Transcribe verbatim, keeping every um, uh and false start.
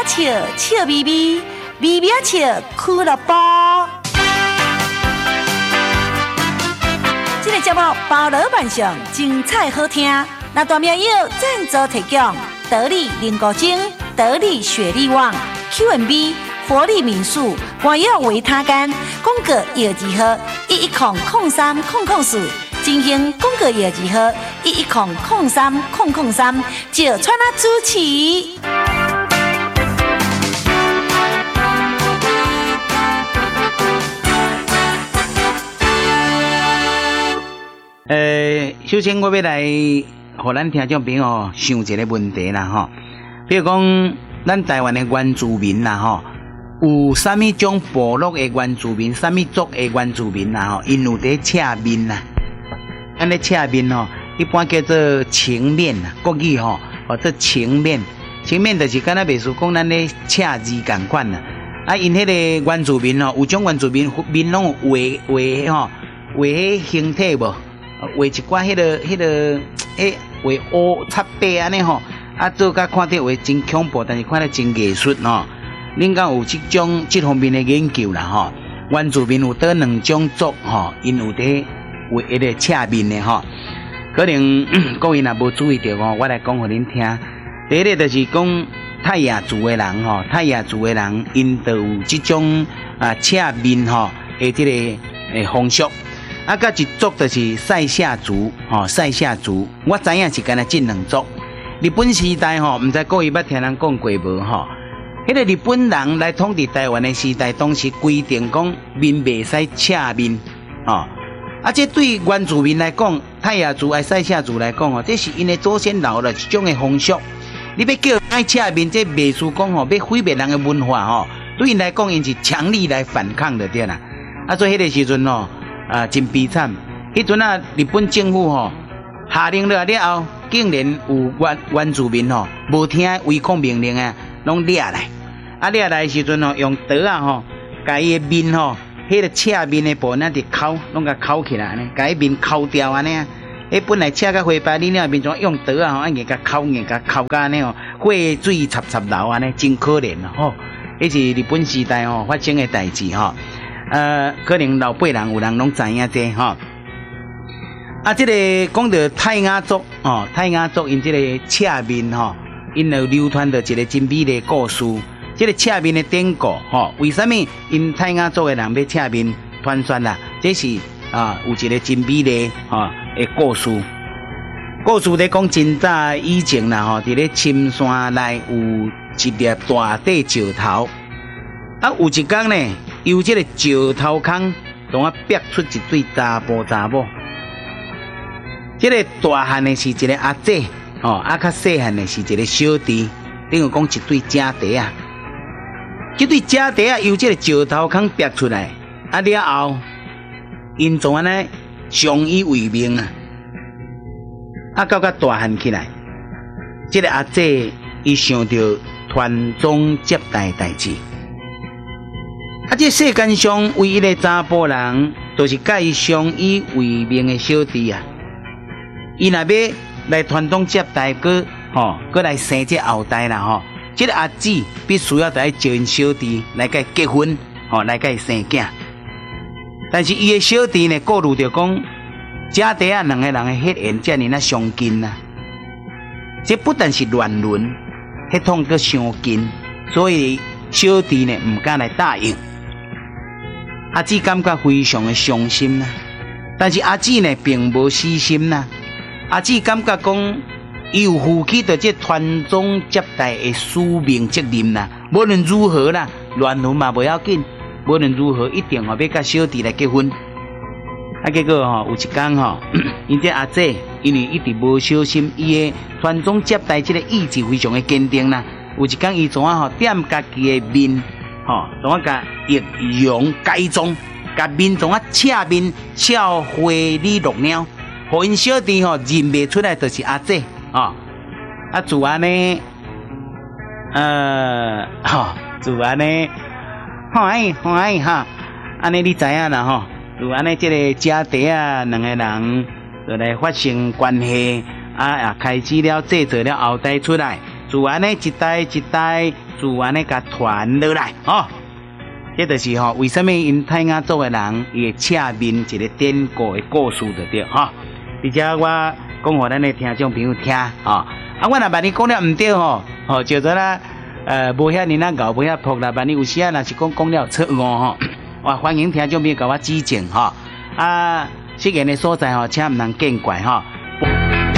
笑笑眯眯，微微笑俱乐部。这个节目包罗万象，精彩好听。那大名友赞助提供：得力灵果精、得力雪力旺、Q and B、活力民宿、关药维他干、宫格药剂盒一一空空三空空四。进行广告业绩号一一空空三空空三，就川啊主持。 呃，首先我要来，互咱听众朋友想一个问题啦吼。比如讲，咱台湾的原住民啦吼，有啥物种部落的原住民，啥物族的原住民啦吼，因有伫赤面啦。咱咧赤面吼，一般叫做情面啊，国语吼，或者情面。情面就是敢若袂输讲咱咧赤字共款啦。啊，因迄个原住民吼，有种原住民面拢有画画吼，画迄形体无，画一寡迄个迄个诶，画乌插白安尼吼，啊做甲看着画真恐怖，但是看得真艺术吼。恁敢有即种即方面的研究啦吼？原住民有倒两种族吼，因有伫为一个赤面的吼，可能各位若无注意到哦，我来讲互恁听。第一个就是讲泰雅族的人吼，泰雅族的人因都有即种啊赤面吼的即个诶风俗。啊，甲一族就是塞夏族吼，塞夏族，我知影是干那即两族。日本时代吼，毋知各位捌听人讲过无吼？迄个日本人来统治台湾的时代，当时规定讲面袂使赤面吼。啊，这对原住民来讲，泰雅族、爱塞夏族来讲哦，这是因的祖先留了一种的风俗。你要叫爱赤面，这袂输讲吼，要毁灭人的文化吼。对因来讲，因是强力来反抗的对啦。啊，所以迄个时阵吼，啊，真悲惨。迄阵啊，日本政府吼下令了了后，竟然有原原住民吼无听违抗命令啊，拢掠来。啊，掠来的时阵吼，用刀啊吼，甲伊的面吼。迄个赤面的部分伫烤，拢甲烤起来呢，甲伊面烤掉安尼啊！迄本来赤甲灰白，你了面种用刀啊吼，硬甲烤硬甲烤甲安尼哦，火水插插流安尼，真可怜啊吼！迄是日本时代吼发生的代志吼。呃，可能老辈人有人拢知影这吼。啊，即、这个讲到泰雅族哦，泰雅族因即个赤面吼，因有流传着一个真美丽的故事。这个赤面的典故，吼，为什么因泰雅族的人要赤面传说啦？这是啊，有一个真美丽吼的故事。故事咧讲真早以前啦，吼，伫咧深山内有一粒大块石头，啊，有一天呢，由这个石头坑从啊逼出一对查甫查某。这个大汉的是一个阿姐，吼，啊，较细汉的是一个小弟，等于讲一对姐弟啊。这对姐弟啊，由这个石头坑逼出来，啊了后，因从安尼相依为命啊，啊到甲大汉起来，这个阿姐伊想到传宗接代的代志，啊这世间上唯一的查甫人，就是甲伊相依为命的小弟啊，伊若要来传宗接代，佮吼，佮来生这后代啦吼。这个阿姊必须要来招因小弟来甲伊结婚，吼、哦，来甲伊生囝。但是伊的小弟呢，顾虑着讲，姐弟啊两个人的血缘遮尔啊相近啊，这不但是乱伦，血统阁相近，所以小弟呢唔敢来答应。阿姊感觉非常的伤心呐、啊，但是阿姊呢并无死心呐、啊，阿姊感觉讲。伊有负起着这传宗接代的使命责任啦，无论如何啦，乱伦嘛不要紧，无论如何一定吼要甲小弟来结婚。啊，结果吼有一天吼，因这阿姐因为一直无小心，伊的传宗接代这个意志非常的坚定啦。有一天伊怎啊吼点家己的面，吼怎啊甲易容改装，甲面怎啊赤面笑花里绿鸟，互因小弟吼认袂出来就是阿姐。哦，啊，自安呢，呃，吼、哦，自安呢，嗨嗨哈，安尼你知影啦吼，就安尼即个姐弟啊，两个人就来发生关系，啊啊，开始了制造了后代出来， 自安尼一代一代自安尼甲传落来，吼。这就是吼，为什么因泰雅族的人伊会侧面一个典故的故事就对，吼。而且我讲互咱的听众朋友听，吼。啊，我若万一讲了唔对吼，吼，就做啦，呃，无遐尼那搞，无遐朴啦，万一有时啊，若是讲讲了错误吼，我欢迎听众朋友甲我指正吼。啊，适言的所在吼，请唔能见怪吼。